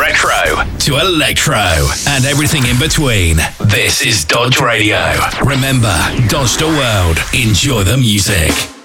retro to electro and everything in between. This is Dodge Radio. Remember, dodge the world. Enjoy the music.